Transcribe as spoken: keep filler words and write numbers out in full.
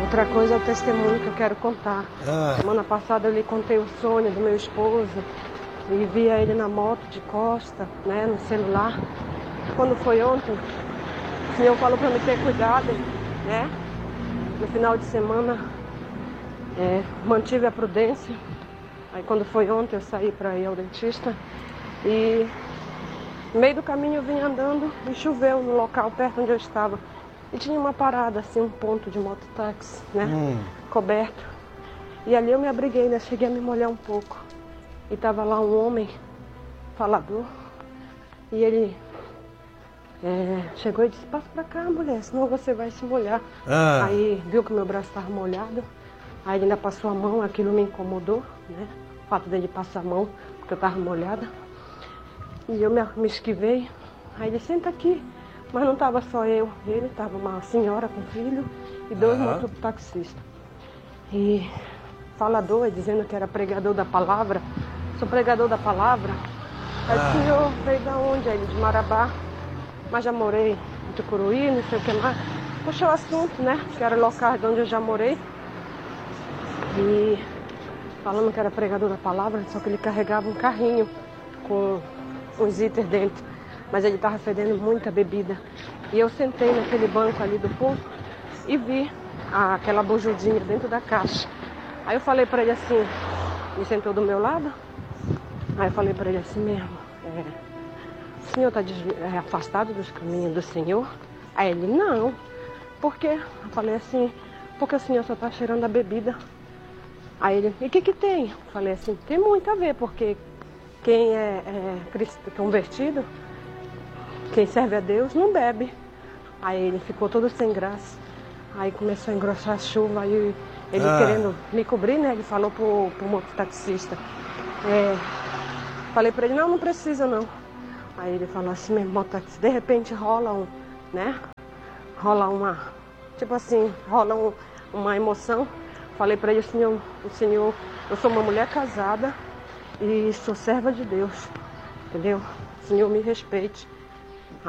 Outra coisa é o testemunho que eu quero contar. Ah. Semana passada eu lhe contei o sonho do meu esposo e via ele na moto de costa, né, no celular. Quando foi ontem, o Senhor falou para me ter cuidado, né? No final de semana, é, mantive a prudência. Aí quando foi ontem eu saí para ir ao dentista e no meio do caminho eu vim andando e choveu no local perto onde eu estava. E tinha uma parada, assim, um ponto de mototáxi, né? Hum. Coberto. E ali eu me abriguei, né? Cheguei a me molhar um pouco. E tava lá um homem falador. E ele é, chegou e disse, passa pra cá, mulher, senão você vai se molhar. Ah. Aí viu que meu braço estava molhado. Aí ele ainda passou a mão, aquilo me incomodou, né? O fato dele passar a mão, porque eu estava molhada. E eu me, me esquivei. Aí ele, senta aqui. Mas não estava só eu, ele, estava uma senhora com filho e dois Aham. mototaxistas. E falador, dizendo que era pregador da palavra. Sou pregador da palavra. Aí Ah. o senhor veio da onde? Aí ele, de Marabá. Mas já morei em Tucuruí, não sei o que mais. Puxou o assunto, né? Que era o local de onde eu já morei. E falando que era pregador da palavra, só que ele carregava um carrinho com uns itens dentro. Mas ele estava fedendo muita bebida. E eu sentei naquele banco ali do ponto e vi a, aquela bujudinha dentro da caixa. Aí eu falei para ele assim, ele sentou do meu lado. Aí eu falei para ele assim mesmo, é, o senhor está é, afastado dos caminhos do Senhor? Aí ele, não. Por quê? Eu falei assim, porque o senhor só está cheirando a bebida. Aí ele, e o que que tem? Eu falei assim, tem muito a ver, porque quem é, é crist- convertido, quem serve a Deus, não bebe. Aí ele ficou todo sem graça. Aí começou a engrossar a chuva. Aí ele Ah. querendo me cobrir, né? Ele falou pro, pro mototaxista. É, falei pra ele, não, não precisa não. Aí ele falou assim mesmo, mototaxista, de repente rola um, né? Rola uma, tipo assim, rola um, uma emoção. Falei pra ele, senhor, o senhor, eu sou uma mulher casada e sou serva de Deus. Entendeu? O senhor me respeite.